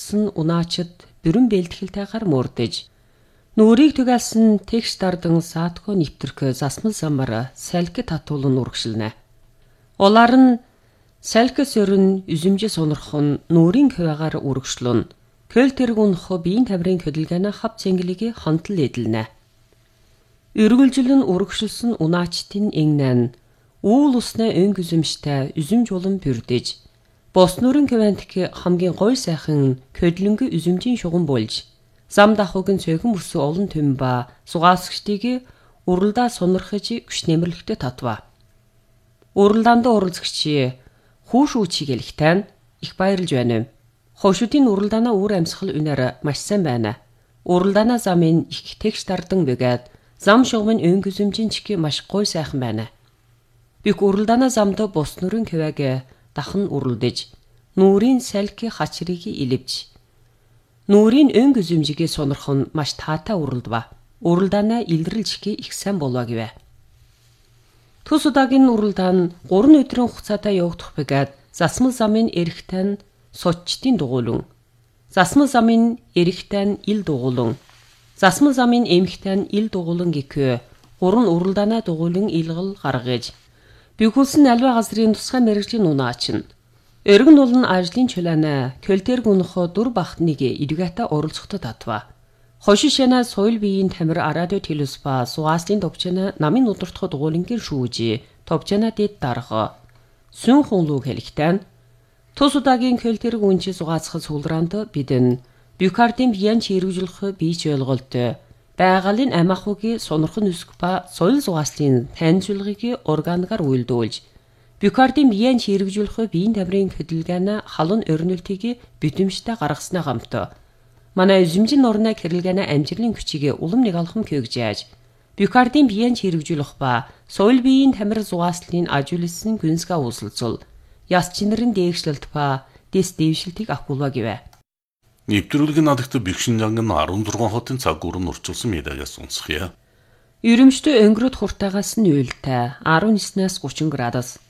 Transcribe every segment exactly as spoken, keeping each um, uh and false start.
урагшлсан унаачид бүрэн бэлтгэлтэйгээр мөрдөж нүрийг түгээлсэн тэгш дардан саатко нэвтрэх засмал самар салхи татуулан урагшлна. Улаар нь салхи сөрөн үзэмжи сонорхон нүрийн хаваагаар урагшлун көл тэрэг унах биеийн тамирын хөдөлгөөний хав цэнгэлийг хонтол эдэлнэ. Үргэлжлэн урагшлсан унаачтын энгнэн уул усны өнг үзэмжтэй үзэмж улам бүрдэж бос нүрийн хаваантх хамгийн гой сайхан хөдлөнгө үзэмжийн шугам болж зам дахуугийн цөөхөн мөрсөн олон төм ба сугаасгчдыг уралдаа сонирхож гүшнэмэрлэгтэй татва. Уралдаанд оролцогч хүүш үчиг элхтэн их баярлж байна. Хошуудын уралдаанаа үр амьсгал үнээр маш сайн байна. Уралдаанаа замын их тэгш дардан бэгээд зам шугамын өнг үзэмжийн чиг маш гой сайхан байна. Бик уралдаанаа замд бос нүрийн хавааг дахан уралдаж нүрийн салхи хачрыг илэвж нүрийн өнг үзэмжийг сонорхон маш таатай уралдва. Уралдаанаа илрэлжих их сайн болоо гэвэ. Тус удаагийн уралдаан гурван өдрийн хугацаатай явагдах бэгээд засмал замын эрэгтэн сочдын дугуулан, засмал замын эрэгтэн ил дугуулан, засмал замын эмэгтэн ил дугуулан гэхүү гурван уралдаанаа дугуулан илгэл гаргаж бигүүлсэн альва газрын тусгай мэрэгжлийн унаач нь өргөн нул нь ажлын чулаана көлтэр гүнхө дур бахтныг эдгата оролцоход татва. Хошишана соёл биеийн тамир арадио телеспа сугааслын товчана намын удирдах дугуулангийн шүүжи товчана дэд дарга сүн хонлуу хэлхтэн тус удаагийн көлтэр гүнчи сугаацхад суулраанд бидэн Бюкардын биян чирэгжүүлэх бийч ойлголт байгалийн амиахугийн сонорхон үсг ба соёл сугааслын танилцуулгыг органгаар үйлдүүлж Бюкардын биян чирэгжүүлэх биеийн тамирын хөдөлгөөний халуун өрнөлтийг бүтэмжтэй гаргаснаа хамт манай үзэмжин орны хэрэглэгээний амжилтын хүчийг улам нэг алхам хөгжиж Бюкардын биян чирэгжүүлэх ба соёл биеийн тамир сугааслын ажиулсан гүнсга үүсэлцэл яс чинэрэн дээгшлэлт ба дэс дэвшилтийг авахгүйвэ гэвэ. Нэвтрүүлгийн надагт Бэкшинжангийн арван зургаан хотын цаг уурын урчилсан медагаас унсхъя. Ерөмжтэй өнгөрөд хуртаагаас нь уйлтай арван ниснээс гучин градус.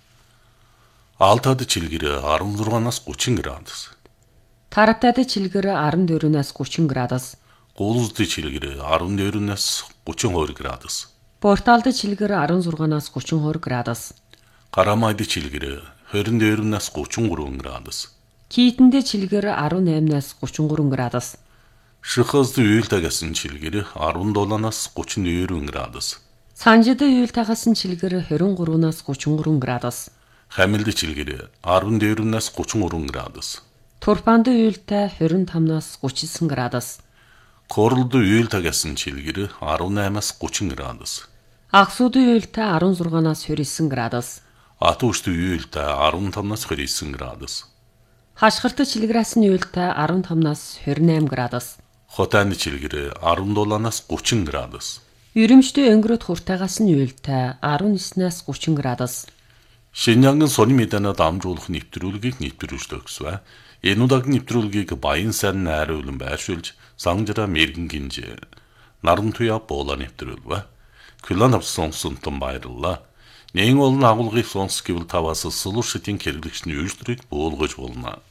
Алтад чилгэр арван зургаанаас гучин градус. Таратад чилгэр арван дөрвөөс гучин градус. Гуулзд чилгэр арван дөрвөөс гучин хоёр градус. Порталд чилгэр арван зургаанаас гучин хоёр градус. Карамайд чилгэр хорин дөрвөөс гучин гурван градус. Кийтэнд чилгэр арван наймнаас гучин гурван градус. Шихазд уйлтагаас чилгэр арван долоонаас гучин deux градус. Санжид уйлтагаас чилгэр хорин гурванаас гучин гурван градус. Хамилд чилгэр арван дөрвөөс гучин гурван градус. Турпанд уйлтай хорин тамнаас гучин градус. Корлд уйлтагаас чилгэр арван наймнаас гучин градус. Агсууд уйлтай арван зургаанаас двадцать девять градус. Атуушд уйлтай арван тамнаас двадцать девять градус. Хашгирт чилгэрээс нь уйлтай арван тамнаас двадцать восемь градус. Хотааны чилгэр арван долоонаас гучин градус. Ерөмжтэй өнгөрөд хуртаагаас нь уйлтай арван нисээс гучин градус. Шинжангийн сони меданад амжуулах нэвтрүүлгийг нэвтрүүлж өгсвэ. Энэ удаагийн нэвтрүүлгийг Баян сайн найруулан байршуулж Сангжара мэрэгэн гинж наран туяа буула нэвтрүүлвэ. Күлэн авсан сонтон баярлалаа. Нэгэн олон агуулгыг сонс гэвэл таваас сулууршитын хэрэглэгчний үйлдвэрийг буулгаж болно.